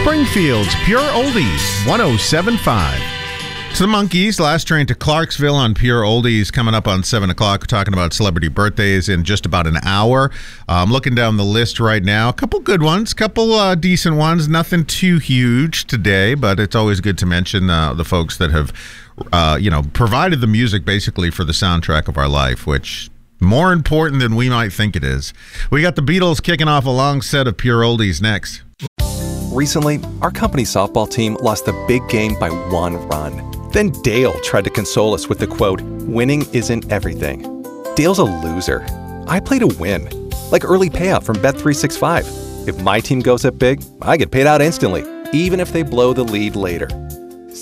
Springfield's Pure Oldies, 107.5. It's the Monkees, Last Train to Clarksville on Pure Oldies, coming up on 7 o'clock. We're talking about celebrity birthdays in just about an hour. I'm looking down the list right now. A couple good ones, couple decent ones. Nothing too huge today, but it's always good to mention the folks that have, provided the music basically for the soundtrack of our life, which more important than we might think it is. We got the Beatles kicking off a long set of Pure Oldies next. Recently, our company softball team lost the big game by 1 run. Then Dale tried to console us with the quote, "Winning isn't everything." Dale's a loser. I play to win, like early payout from Bet365. If my team goes up big, I get paid out instantly, even if they blow the lead later.